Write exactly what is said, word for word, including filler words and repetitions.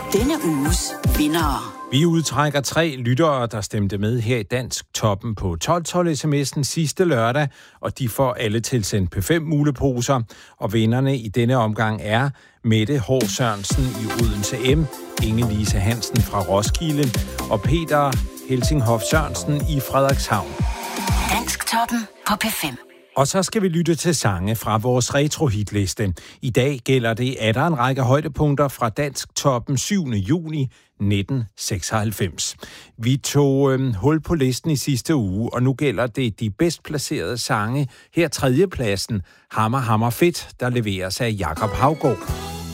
Denne uges vindere. Vi udtrækker tre lyttere, der stemte med her i Dansk Toppen på tolv tolv sms'en sidste lørdag, og de får alle tilsendt P fem muleposer. Og vinderne i denne omgang er Mette H. Sørensen i Odense M, Inge-Lise Hansen fra Roskilde og Peter Helsinghoff Sørensen i Frederikshavn. Dansk Toppen på P fem. Og så skal vi lytte til sange fra vores retro-hitliste. I dag gælder det, at der er en række højdepunkter fra Dansk Toppen syvende juni nitten seksoghalvfems. Vi tog øhm, hul på listen i sidste uge, og nu gælder det de bedst placerede sange. Her tredjepladsen, Hammer Hammer Fedt, der leveres af Jakob Haugaard.